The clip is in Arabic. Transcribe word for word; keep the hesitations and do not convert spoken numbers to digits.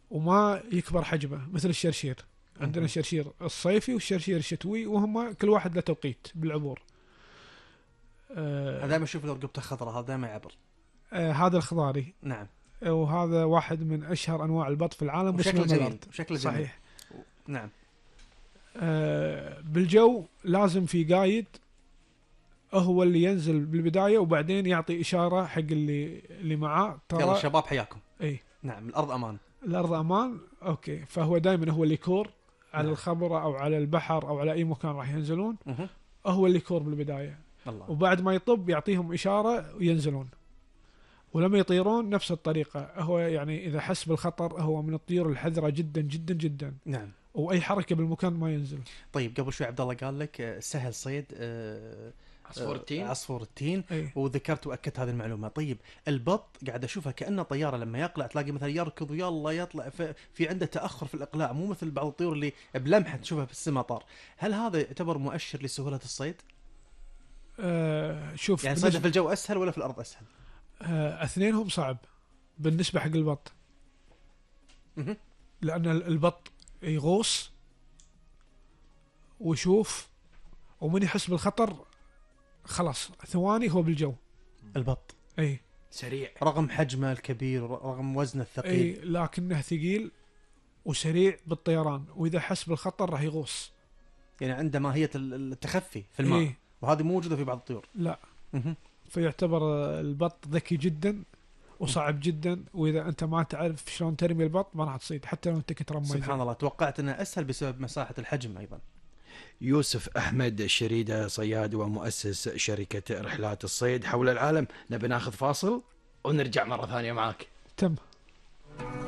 وما يكبر حجمه مثل الشرشير. عندنا الشرشير الصيفي والشرشير الشتوي، وهم كل واحد له توقيت بالعبور. آه دائما اشوف لو رقبته خضراء هذا دائما يعبر. آه هذا الخضاري. نعم. وهذا واحد من اشهر انواع البط في العالم، وشكله جميل. وشكله جميل. صحيح. نعم. آه بالجو لازم في قايد هو اللي ينزل بالبدايه، وبعدين يعطي اشاره حق اللي اللي معاه ترى يلا شباب حياكم. اي نعم. الارض امان. الارض امان. اوكي. فهو دائما هو اللي يكور على نعم. الخبره او على البحر او على اي مكان راح ينزلون. مه. هو اللي يكور بالبدايه. الله. وبعد ما يطب يعطيهم اشاره وينزلون. ولما يطيرون نفس الطريقه. هو يعني اذا حس بالخطر هو من الطيور الحذره جدا جدا جدا. نعم. واي حركه بالمكان ما ينزل. طيب قبل شوي عبد الله قال لك سهل صيد آه عصفور التين. عصفور التين. أي. وذكرت واكدت هذه المعلومه. طيب البط قاعد اشوفها كانه طياره، لما يقلع تلاقي مثلا يركض ويلا يطلع، في عنده تاخر في الاقلاع، مو مثل بعض الطيور اللي بلمحه تشوفها في السماء طار. هل هذا يعتبر مؤشر لسهوله الصيد؟ آه شوف يعني صيده في الجو اسهل ولا في الارض اسهل؟ آه اثنينهم صعب بالنسبه حق البط. مه. لان البط يغوص ويشوف، ومن يحس بالخطر خلاص ثواني هو بالجو. البط اي سريع رغم حجمه الكبير رغم وزنه الثقيل. اي لكنه ثقيل وسريع بالطيران، واذا حس بالخطر راح يغوص. يعني عنده ماهيه التخفي في الماء. إيه؟ وهذه مو موجوده في بعض الطيور. لا. مه. فيعتبر البط ذكي جدا وصعب جدا، واذا انت ما تعرف شلون ترمي البط ما راح تصيد حتى لو انت كنت رمي. سبحان الله. توقعت انه اسهل بسبب مساحه الحجم ايضا. يوسف أحمد الشريدة، صياد ومؤسس شركة رحلات الصيد حول العالم. نبي ناخذ فاصل ونرجع مرة ثانية معاك. تم.